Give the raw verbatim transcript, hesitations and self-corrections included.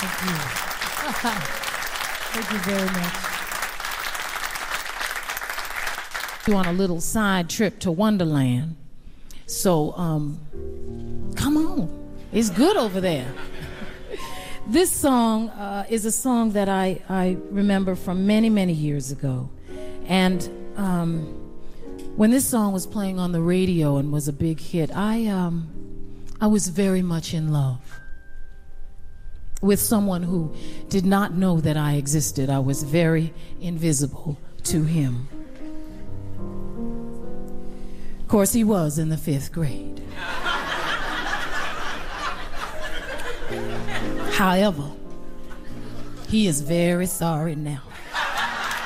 Thank you. Thank you very much. You on a little side trip to Wonderland. So, um, come on. It's good over there. This song uh, is a song that I, I remember from many, many years ago. And um, when this song was playing on the radio and was a big hit, I, um, I was very much in love with someone who did not know that I existed. I was very invisible to him. Of course, he was in the fifth grade. However, he is very sorry now.